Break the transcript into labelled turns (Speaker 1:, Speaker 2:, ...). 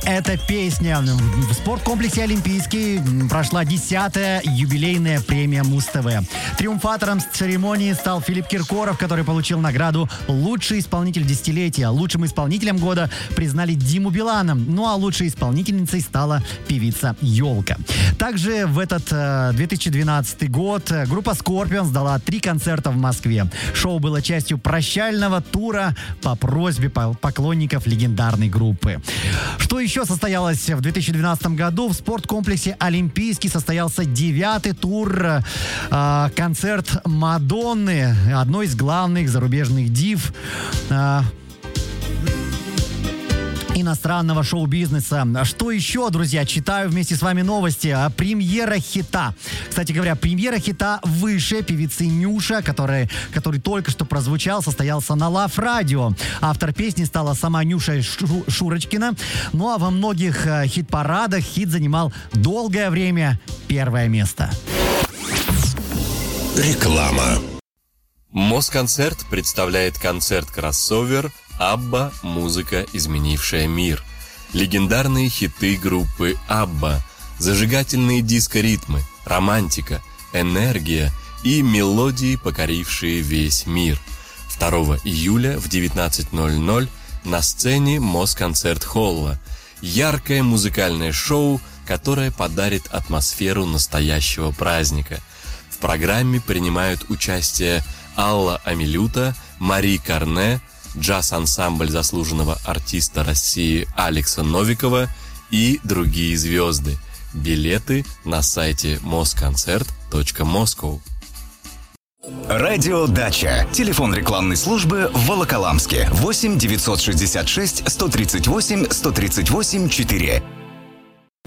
Speaker 1: эта песня. В спорткомплексе «Олимпийский» прошла 10-я юбилейная премия Муз-ТВ. Триумфатором церемонии стал Филипп Киркоров, который получил награду «Лучший исполнитель десятилетия». Лучшим исполнителем года признали Диму Билана. Ну а лучшей исполнительницей стала певица Ёлка. Также в этот 2012 год группа Scorpions дала 3 концерта в Москве. Шоу было частью прощального тура по просьбе поклонников легендарной группы. Что еще состоялось в 2012 году? В спорткомплексе «Олимпийский» состоялся 9-й тур, концерт Мадонны, одной из главных зарубежных див иностранного шоу-бизнеса. Что еще, друзья? Читаю вместе с вами новости. Премьера хита. Кстати говоря, премьера хита «Выше» певицы Нюша, который только что прозвучал, состоялся на Love Radio. Автор песни стала сама Нюша Шурочкина. Ну а во многих хит-парадах хит занимал долгое время 1-е место.
Speaker 2: Реклама.
Speaker 3: Москонцерт представляет концерт-кроссовер «Абба. Музыка, изменившая мир». Легендарные хиты группы «Абба», зажигательные диско-ритмы, романтика, энергия и мелодии, покорившие весь мир. 2 июля в 19:00 на сцене Москонцерт-холла. Яркое музыкальное шоу, которое подарит атмосферу настоящего праздника. В программе принимают участие Алла Амилюта, Мари Карне, джаз-ансамбль заслуженного артиста России Алекса Новикова и другие звезды. Билеты на сайте moskoncert.moscow.
Speaker 4: Радио «Дача». Телефон рекламной службы в Волоколамске. 8 966 138 138 4.